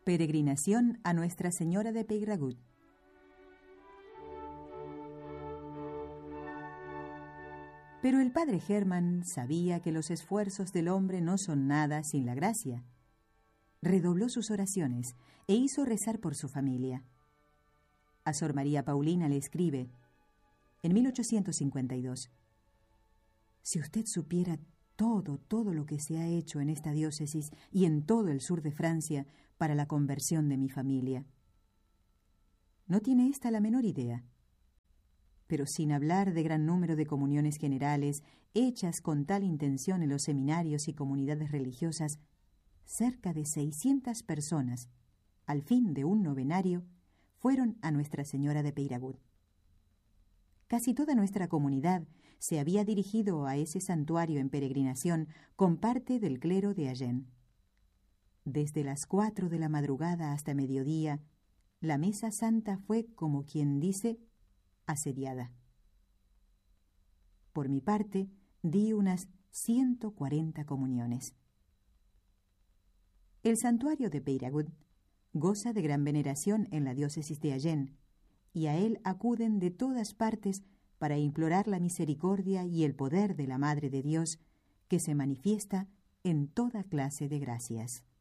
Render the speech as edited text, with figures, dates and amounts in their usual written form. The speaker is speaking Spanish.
Peregrinación a Nuestra Señora de Peyragut. Pero el padre Hermann sabía que los esfuerzos del hombre no son nada sin la gracia. Redobló sus oraciones e hizo rezar por su familia. A Sor María Paulina le escribe, en 1852, «Si usted supiera todo lo que se ha hecho en esta diócesis y en todo el sur de Francia para la conversión de mi familia. No tiene ésta la menor idea. Pero sin hablar de gran número de comuniones generales hechas con tal intención en los seminarios y comunidades religiosas, cerca de 600 personas, al fin de un novenario, fueron a Nuestra Señora de Peyragut. Casi toda nuestra comunidad se había dirigido a ese santuario en peregrinación con parte del clero de Agen. Desde las 4 de la madrugada hasta mediodía, la mesa santa fue, como quien dice, asediada. Por mi parte, di unas 140 comuniones. El santuario de Peyragut goza de gran veneración en la diócesis de Agen, y a él acuden de todas partes para implorar la misericordia y el poder de la Madre de Dios, que se manifiesta en toda clase de gracias.